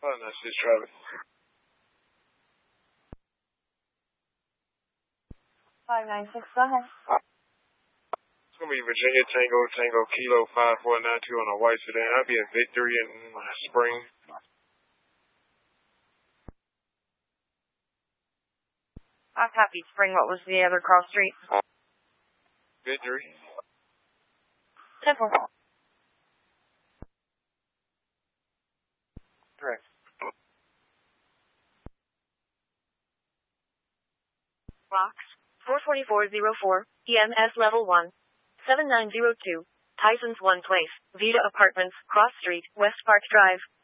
Oh, no, she's Travis. Go ahead. It's going to be Virginia Tango Kilo 5492 on a white sedan. I'll be in Victory in spring. I copied Spring. What was the other cross street? Victory. Temple. Correct. Box 44404, EMS level 1. 7902, Tyson's One Place, Vita Apartments, Cross Street, West Park Drive.